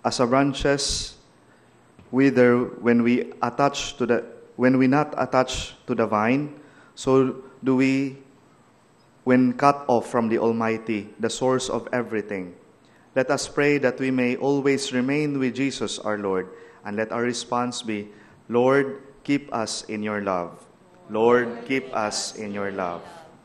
As a branches wither when we not attach to the vine, so do we when cut off from the Almighty, the source of everything. Let us pray that we may always remain with Jesus our Lord, and let our response be, Lord, keep us in your love. Lord, keep us in your love.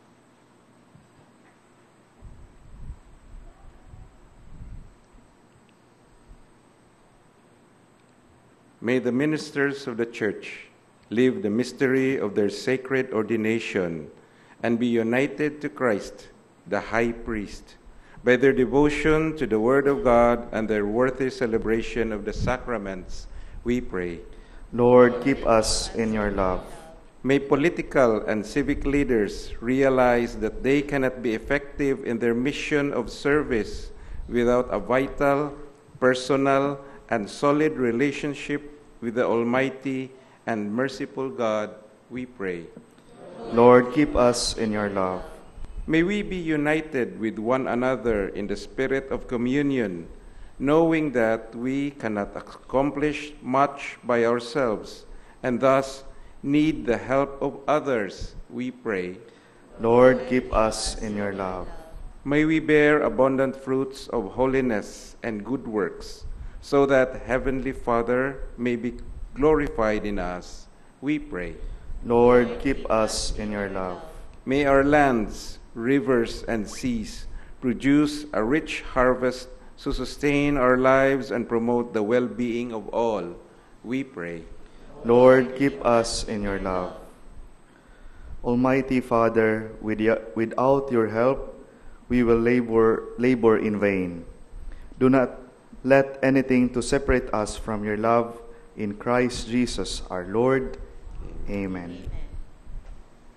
May the ministers of the Church live the mystery of their sacred ordination and be united to Christ, the High Priest, by their devotion to the Word of God and their worthy celebration of the sacraments, we pray. Lord, keep us in your love. May political and civic leaders realize that they cannot be effective in their mission of service without a vital, personal, and solid relationship with the Almighty and merciful God, we pray. Lord, keep us in your love. May we be united with one another in the spirit of communion, knowing that we cannot accomplish much by ourselves, and thus need the help of others, we pray. Lord, keep us in your love. May we bear abundant fruits of holiness and good works, so that Heavenly Father may be glorified in us, we pray. Lord, keep us in your love. May our lands, rivers, and seas produce a rich harvest to sustain our lives and promote the well-being of all, we pray. Lord, keep us in your love. Almighty Father, without your help, we will labor in vain. Do not let anything to separate us from your love in Christ Jesus our Lord. Amen.